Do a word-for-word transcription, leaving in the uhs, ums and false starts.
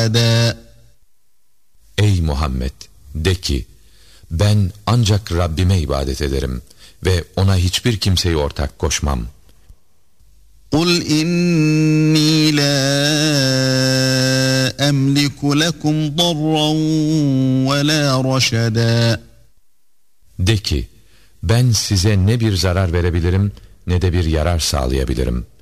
أحدا. Ey Muhammed, de ki, ben ancak Rabbime ibadet ederim ve ona hiçbir kimseyi ortak koşmam. قُلْ إِنِّي لَا أَمْلِكُ لَكُمْ ضَرًّا وَلَا رَشَدًا. De ki, ben size ne bir zarar verebilirim ne de bir yarar sağlayabilirim.